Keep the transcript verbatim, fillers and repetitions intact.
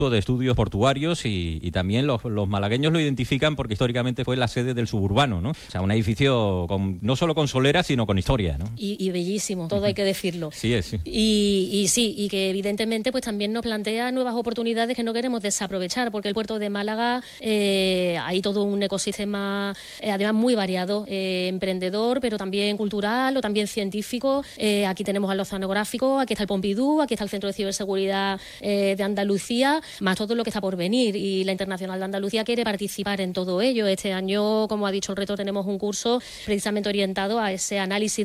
de estudios portuarios y, y también los, los malagueños lo identifican porque históricamente fue la sede del suburbano, ¿no? O sea, un edificio con, no solo con solera, sino con historia, ¿no? Y, y bellísimo, todo hay que decirlo. Sí, es. Sí. Y, y sí, y que evidentemente pues también nos plantea nuevas oportunidades que no queremos desaprovechar, porque el puerto de Málaga eh, hay todo un ecosistema, eh, además muy variado, eh, emprendedor, pero también cultural o también científico. Eh, aquí tenemos al Oceanográfico, aquí está el Pompidou, aquí está el Centro de Ciberseguridad eh, de Andalucía, más todo lo que está por venir, y la Internacional de Andalucía quiere participar en todo ello. Este año, como ha dicho el rector, tenemos un curso precisamente orientado a ese análisis